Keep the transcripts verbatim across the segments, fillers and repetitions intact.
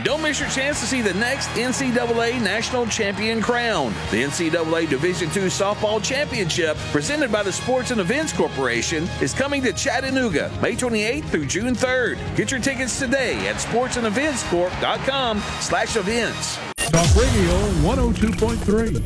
Don't miss your chance to see the next N C double A National Champion crowned. The N C double A Division two Softball Championship, presented by the Sports and Events Corporation, is coming to Chattanooga May twenty-eighth through June third. Get your tickets today at sports and events corp dot com slash events. Talk Radio one oh two point three.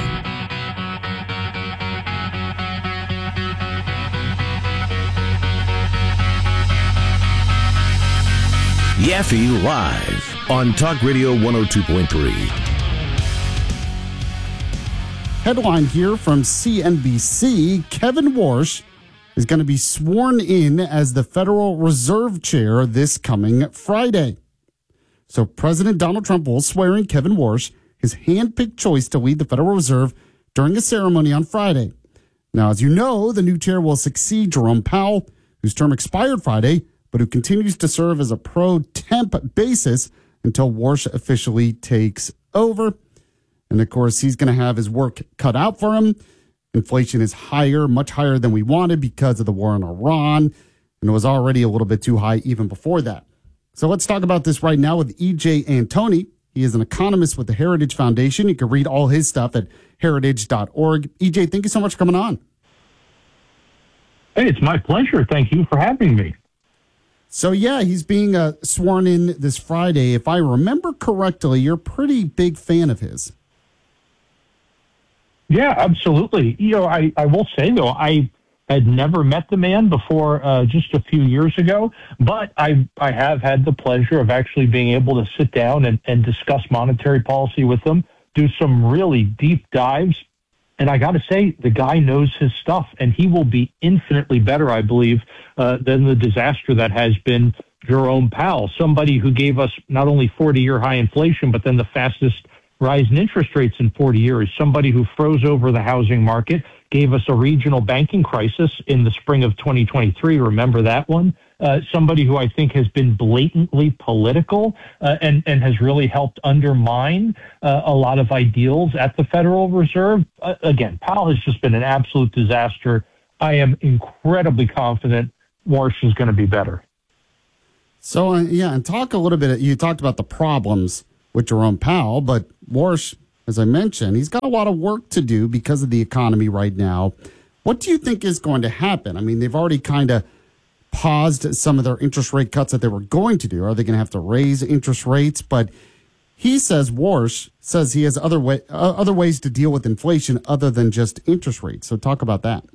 Yaffe Live on Talk Radio one oh two point three. Headline here from C N B C, Kevin Warsh is going to be sworn in as the Federal Reserve Chair this coming Friday. So President Donald Trump will swear in Kevin Warsh, his hand-picked choice to lead the Federal Reserve, during a ceremony on Friday. Now, as you know, the new chair will succeed Jerome Powell, whose term expired Friday, but who continues to serve as a pro-temp basis until Warsh officially takes over. And, of course, he's going to have his work cut out for him. Inflation is higher, much higher than we wanted because of the war in Iran, and it was already a little bit too high even before that. So let's talk about this right now with E J Antoni. He is an economist with the Heritage Foundation. You can read all his stuff at heritage dot org. E J, thank you so much for coming on. Hey, it's my pleasure. Thank you for having me. So, yeah, he's being uh, sworn in this Friday. If I remember correctly, you're a pretty big fan of his. Yeah, absolutely. You know, I, I will say, though, I had never met the man before uh, just a few years ago, but I I have had the pleasure of actually being able to sit down and, and discuss monetary policy with him, do some really deep dives. And I got to say, the guy knows his stuff, and he will be infinitely better, I believe, uh, than the disaster that has been Jerome Powell, somebody who gave us not only forty-year high inflation, but then the fastest rise in interest rates in forty years, somebody who froze over the housing market, gave us a regional banking crisis in the spring of twenty twenty-three. Remember that one? Uh, somebody who I think has been blatantly political uh, and, and has really helped undermine uh, a lot of ideals at the Federal Reserve. Uh, again, Powell has just been an absolute disaster. I am incredibly confident Warsh is going to be better. So, uh, yeah, and talk a little bit, you talked about the problems with Jerome Powell, but Warsh, as I mentioned, he's got a lot of work to do because of the economy right now. What do you think is going to happen? I mean, they've already kind of paused some of their interest rate cuts that they were going to do. Are they going to have to raise interest rates? But he says, Warsh says he has other way, uh, other ways to deal with inflation other than just interest rates. So talk about that.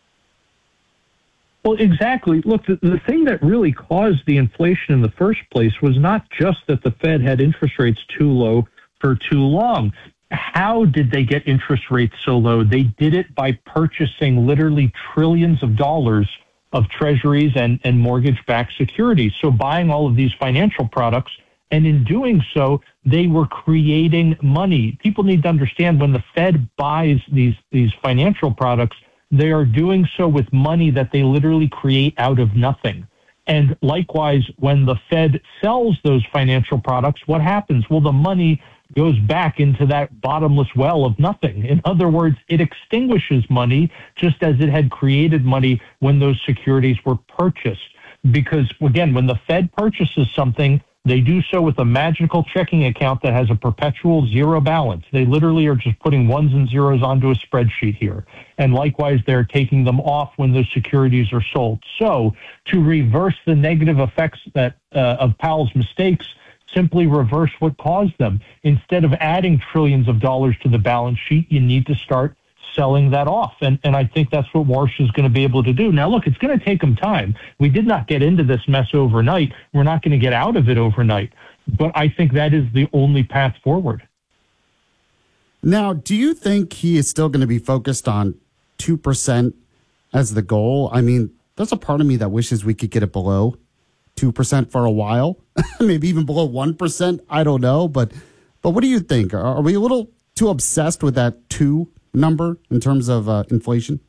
Well, exactly. Look, the, the thing that really caused the inflation in the first place was not just that the Fed had interest rates too low for too long. How did they get interest rates so low? They did it by purchasing literally trillions of dollars of treasuries and, and mortgage-backed securities. So buying all of these financial products, and in doing so, they were creating money. People need to understand when the Fed buys these, these financial products, they are doing so with money that they literally create out of nothing. And likewise, when the Fed sells those financial products, what happens? Well, the money goes back into that bottomless well of nothing. In other words, it extinguishes money just as it had created money when those securities were purchased. Because, again, when the Fed purchases something, they do so with a magical checking account that has a perpetual zero balance. They literally are just putting ones and zeros onto a spreadsheet here. And likewise, they're taking them off when those securities are sold. So to reverse the negative effects that uh, of Powell's mistakes, simply reverse what caused them. Instead of adding trillions of dollars to the balance sheet, you need to start selling that off. And and I think that's what Warsh is going to be able to do. Now, look, it's going to take him time. We did not get into this mess overnight. We're not going to get out of it overnight. But I think that is the only path forward. Now, do you think he is still going to be focused on two percent as the goal? I mean, there's a part of me that wishes we could get it below two percent for a while, maybe even below one percent. I don't know. But but what do you think? Are, are we a little too obsessed with that two number in terms of uh, inflation?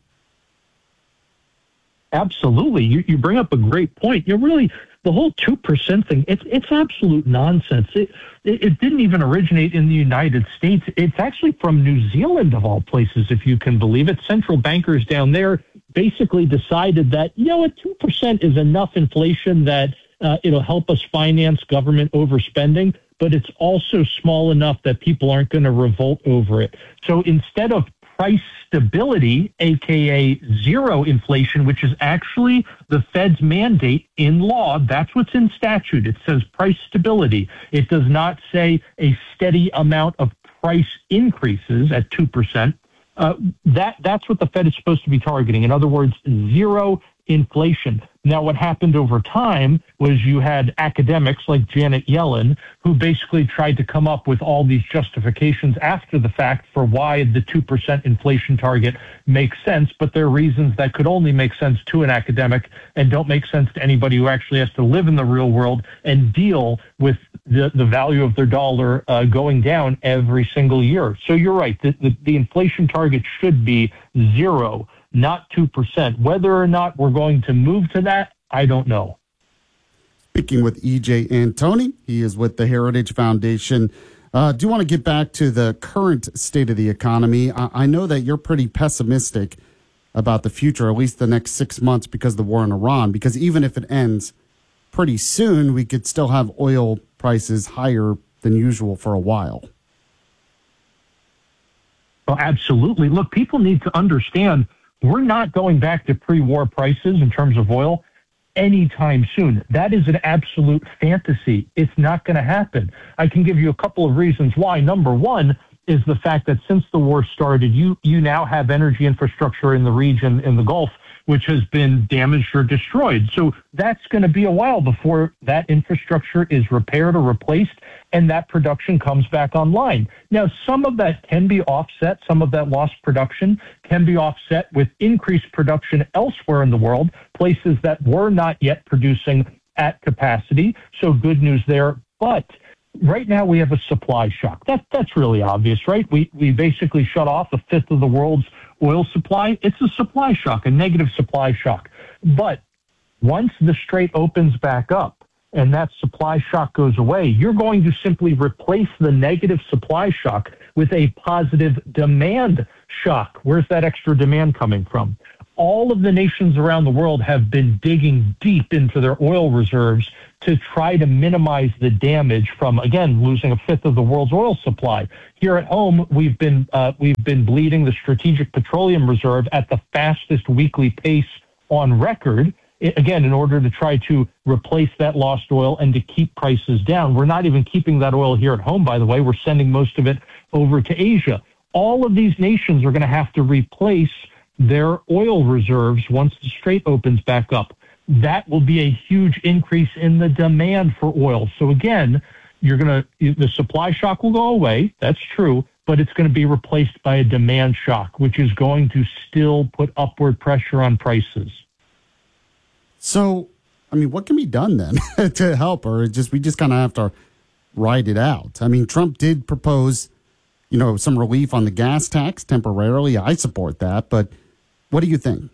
Absolutely. You, you bring up a great point. You're really, the whole two percent thing, it's it's absolute nonsense. It, it, it didn't even originate in the United States. It's actually from New Zealand, of all places, if you can believe it. Central bankers down there basically decided that, you know what, two percent is enough inflation that uh, it'll help us finance government overspending. but it's also small enough that people aren't going to revolt over it. So instead of price stability, aka zero inflation, which is actually the Fed's mandate in law, that's what's in statute. It says price stability. It does not say a steady amount of price increases at two percent. Uh, that that's what the Fed is supposed to be targeting. In other words, zero inflation. Now, what happened over time was you had academics like Janet Yellen who basically tried to come up with all these justifications after the fact for why the two percent inflation target makes sense, but they're reasons that could only make sense to an academic and don't make sense to anybody who actually has to live in the real world and deal with the, the value of their dollar uh, going down every single year. So you're right. The, the, the inflation target should be zero, not two percent. Whether or not we're going to move to that, I don't know. Speaking with E J Antoni, he is with the Heritage Foundation. Uh, do you want to get back to the current state of the economy? I, I know that you're pretty pessimistic about the future, at least the next six months because of the war in Iran, because even if it ends pretty soon, we could still have oil prices higher than usual for a while. Well, absolutely. Look, people need to understand we're not going back to pre-war prices in terms of oil anytime soon. That is an absolute fantasy. It's not going to happen. I can give you a couple of reasons why. Number one is the fact that since the war started, you you now have energy infrastructure in the region, in the Gulf, which has been damaged or destroyed. So that's going to be a while before that infrastructure is repaired or replaced and that production comes back online. Now, some of that can be offset. Some of that lost production can be offset with increased production elsewhere in the world, places that were not yet producing at capacity. So good news there. But right now we have a supply shock. That, that's really obvious, right? We, we basically shut off a fifth of the world's oil supply. It's a supply shock, a negative supply shock. But once the Strait opens back up and that supply shock goes away, you're going to simply replace the negative supply shock with a positive demand shock. Where's that extra demand coming from? All of the nations around the world have been digging deep into their oil reserves to try to minimize the damage from, again, losing a fifth of the world's oil supply. Here at home, we've been uh, we've been bleeding the Strategic Petroleum Reserve at the fastest weekly pace on record, again, in order to try to replace that lost oil and to keep prices down. We're not even keeping that oil here at home, by the way. We're sending most of it over to Asia. All of these nations are going to have to replace their oil reserves once the Strait opens back up. That will be a huge increase in the demand for oil. So again, you're going to, the supply shock will go away. That's true, but it's going to be replaced by a demand shock, which is going to still put upward pressure on prices. So, I mean, what can be done then to help, or just we just kind of have to ride it out? I mean, Trump did propose, you know, some relief on the gas tax temporarily. I support that, but what do you think?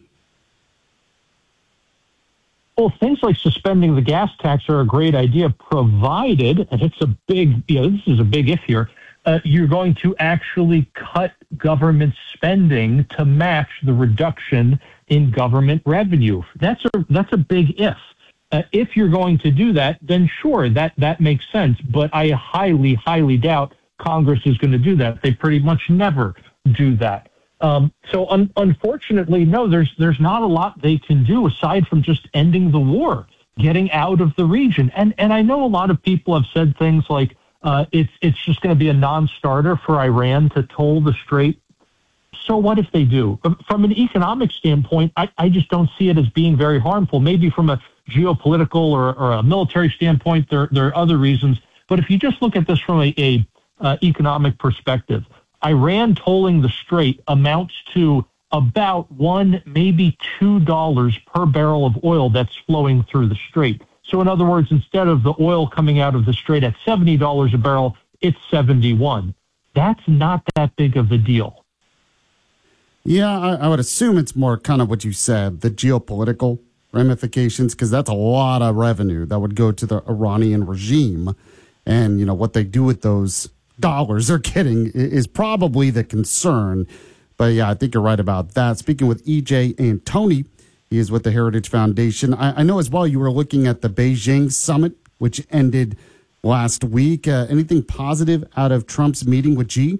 Well, things like suspending the gas tax are a great idea, provided, and it's a big, you know, this is a big if here, uh, you're going to actually cut government spending to match the reduction in government revenue. That's a that's a big if. Uh, if you're going to do that, then sure, that, that makes sense. But I highly, highly doubt Congress is going to do that. They pretty much never do that. Um, so un- unfortunately, no, there's there's not a lot they can do aside from just ending the war, getting out of the region. And and I know a lot of people have said things like uh, it's it's just going to be a non-starter for Iran to toll the Strait. So what if they do? From an economic standpoint, I, I just don't see it as being very harmful. Maybe from a geopolitical or, or a military standpoint, there there are other reasons. But if you just look at this from a, a uh, economic perspective, Iran tolling the Strait amounts to about one, maybe two dollars per barrel of oil that's flowing through the Strait. So in other words, instead of the oil coming out of the Strait at seventy dollars a barrel, it's seventy-one. That's not that big of a deal. Yeah, I, I would assume it's more kind of what you said, the geopolitical ramifications, because that's a lot of revenue that would go to the Iranian regime. And, you know, what they do with those dollars they're getting is probably the concern. But yeah, I think you're right about that. Speaking with E J Antoni, he is with the Heritage Foundation. I, I know as well you were looking at the Beijing summit, which ended last week. Uh, anything positive out of Trump's meeting with Xi?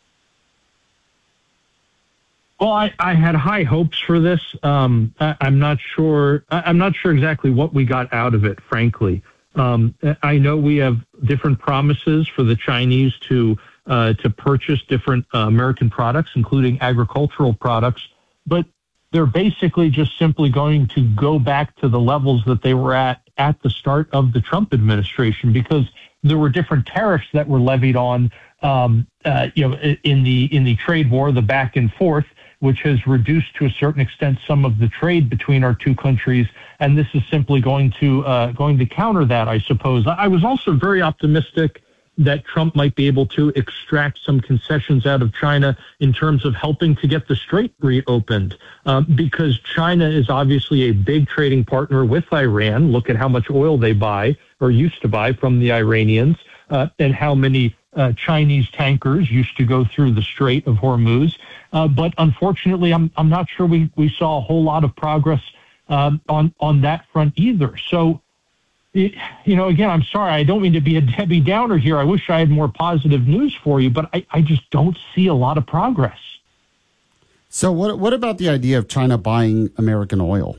Well, I, I had high hopes for this. Um, I, I'm not sure. I, I'm not sure exactly what we got out of it, frankly. Um, I know we have different promises for the Chinese to uh, to purchase different uh, American products, including agricultural products, but they're basically just simply going to go back to the levels that they were at at the start of the Trump administration, because there were different tariffs that were levied on, um, uh, you know, in the in the trade war, the back and forth, which has reduced to a certain extent some of the trade between our two countries, and this is simply going to uh, going to counter that, I suppose. I was also very optimistic that Trump might be able to extract some concessions out of China in terms of helping to get the Strait reopened, um, because China is obviously a big trading partner with Iran. Look at how much oil they buy or used to buy from the Iranians, uh, and how many uh, Chinese tankers used to go through the Strait of Hormuz. Uh, but unfortunately, I'm I'm not sure we, we saw a whole lot of progress um, on on that front either. So, it, you know, again, I'm sorry, I don't mean to be a Debbie Downer here. I wish I had more positive news for you, but I, I just don't see a lot of progress. So, what what about the idea of China buying American oil?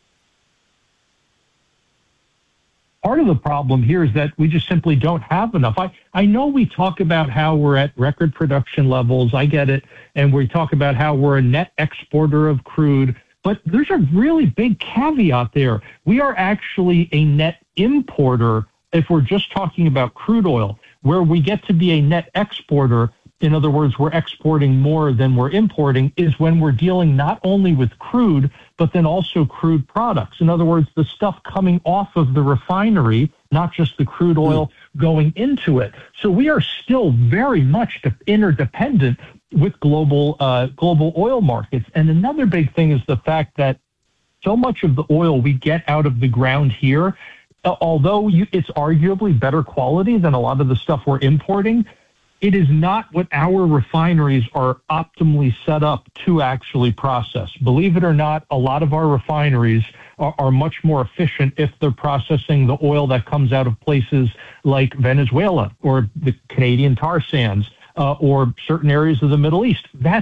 Part of the problem here is that we just simply don't have enough. I, I know we talk about how we're at record production levels. I get it. And we talk about how we're a net exporter of crude. But there's a really big caveat there. We are actually a net importer if we're just talking about crude oil. Where we get to be a net exporter, in other words, we're exporting more than we're importing, is when we're dealing not only with crude, but then also crude products. In other words, the stuff coming off of the refinery, not just the crude oil going into it. So we are still very much interdependent with global uh, global oil markets. And another big thing is the fact that so much of the oil we get out of the ground here, uh, although you, it's arguably better quality than a lot of the stuff we're importing, it is not what our refineries are optimally set up to actually process. Believe it or not, a lot of our refineries are, are much more efficient if they're processing the oil that comes out of places like Venezuela or the Canadian tar sands uh, or certain areas of the Middle East. That's